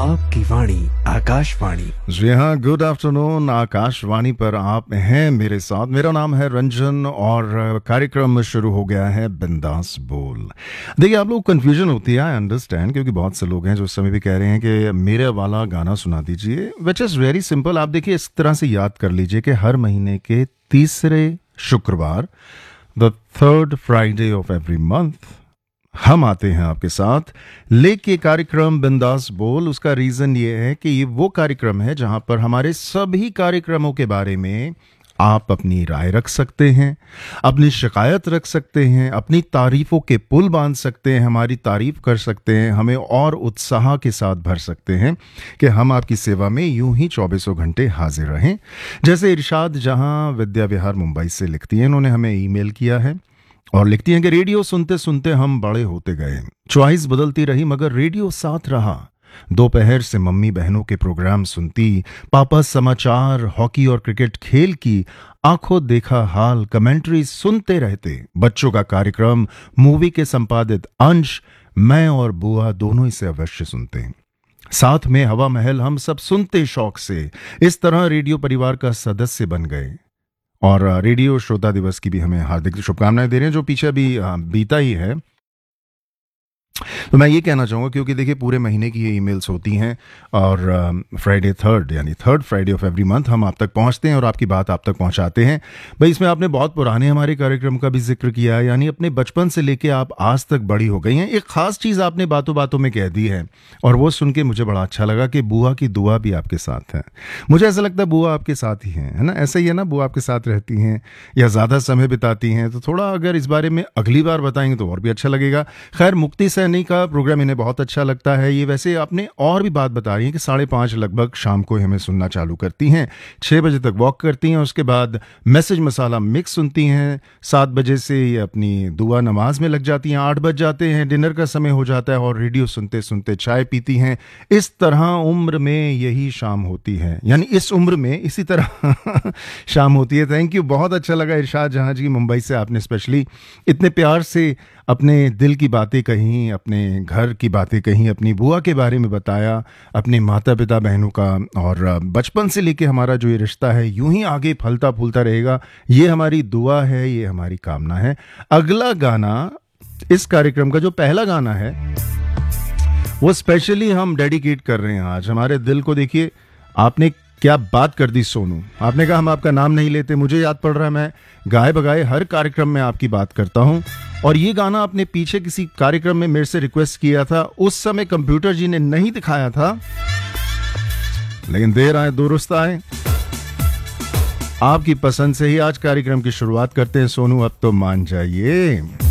आपकी वाणी आकाशवाणी। जी हाँ, good afternoon. Akashvani पर आप हैं मेरे साथ। मेरा नाम है रंजन और कार्यक्रम शुरू हो गया है बिंदास बोल। देखिए, आप लोग कन्फ्यूजन होती है, आई अंडरस्टैंड, क्योंकि बहुत से लोग हैं जो इस समय भी कह रहे हैं कि मेरे वाला गाना सुना दीजिए, विच इज़ वेरी सिंपल। आप देखिए, इस तरह से याद कर लीजिए कि हर महीने के तीसरे शुक्रवार, the third Friday of every month, हम आते हैं आपके साथ लेके कार्यक्रम बिंदास बोल। उसका रीज़न ये है कि ये वो कार्यक्रम है जहां पर हमारे सभी कार्यक्रमों के बारे में आप अपनी राय रख सकते हैं, अपनी शिकायत रख सकते हैं, अपनी तारीफों के पुल बांध सकते हैं, हमारी तारीफ कर सकते हैं, हमें और उत्साह के साथ भर सकते हैं कि हम आपकी सेवा में यूं ही 24 घंटे हाजिर रहें। जैसे इरशाद जहां विद्या विहार मुंबई से लिखती हैं, उन्होंने हमें ईमेल किया है और लिखती हैं कि रेडियो सुनते सुनते हम बड़े होते गए, चॉइस बदलती रही मगर रेडियो साथ रहा। दोपहर से मम्मी बहनों के प्रोग्राम सुनती, पापा समाचार, हॉकी और क्रिकेट खेल की आंखों देखा हाल कमेंट्री सुनते रहते। बच्चों का कार्यक्रम, मूवी के संपादित अंश मैं और बुआ दोनों इसे अवश्य सुनते। साथ में हवा महल हम सब सुनते शौक से। इस तरह रेडियो परिवार का सदस्य बन गए। और रेडियो श्रोता दिवस की भी हमें हार्दिक शुभकामनाएं दे रहे हैं, जो पीछे भी बीता ही है। तो मैं ये कहना चाहूँगा, क्योंकि देखिए पूरे महीने की ये ईमेल्स होती हैं और फ्राइडे थर्ड यानी third Friday of every month हम आप तक पहुँचते हैं और आपकी बात आप तक पहुँचाते हैं। भाई, इसमें आपने बहुत पुराने हमारे कार्यक्रम का भी जिक्र किया है, यानी अपने बचपन से लेके आप आज तक बड़ी हो गई हैं। एक ख़ास चीज़ आपने बातों बातों में कह दी है और वो सुन के मुझे बड़ा अच्छा लगा कि बुआ की दुआ भी आपके साथ है। मुझे ऐसा लगता है बुआ आपके साथ ही है ना? ऐसा ही है ना? बुआ आपके साथ रहती हैं या ज़्यादा समय बिताती हैं? तो थोड़ा अगर इस बारे में अगली बार बताएंगे तो और भी अच्छा लगेगा। खैर, मुक्ति सैनी का प्रोग्राम इन्हें बहुत अच्छा लगता है। ये वैसे आपने और भी बात बता रही है कि 5:30 लगभग शाम को हमें सुनना चालू करती हैं, 6 बजे तक वॉक करती हैं, उसके बाद मैसेज मसाला मिक्स सुनती हैं, 7 बजे से ये अपनी दुआ नमाज में लग जाती हैं, 8 बज जाते हैं, डिनर का समय हो जाता है और रेडियो सुनते सुनते चाय पीती हैं। इस तरह उम्र में यही शाम होती है, यानी इस उम्र में इसी तरह शाम होती है। थैंक यू, बहुत अच्छा लगा इरशाद जहां जी मुंबई से, आपने स्पेशली इतने प्यार से अपने दिल की बातें कहीं, अपने घर की बातें कहीं, अपनी बुआ के बारे में बताया, अपने माता पिता बहनों का, और बचपन से लेके हमारा जो ये रिश्ता है यूं ही आगे फलता फूलता रहेगा। ये हमारी दुआ है, ये हमारी कामना है। अगला गाना इस कार्यक्रम का जो पहला गाना है वो स्पेशली हम डेडिकेट कर रहे हैं आज हमारे दिल को। देखिए, आपने क्या बात कर दी सोनू, आपने कहा हम आपका नाम नहीं लेते। मुझे याद पड़ रहा है, मैं गाए बगाए हर कार्यक्रम में आपकी बात करता हूं और ये गाना आपने पीछे किसी कार्यक्रम में मेरे से रिक्वेस्ट किया था। उस समय कंप्यूटर जी ने नहीं दिखाया था, लेकिन देर आए दुरुस्त आए। आपकी पसंद से ही आज कार्यक्रम की शुरुआत करते हैं सोनू, अब तो मान जाइए।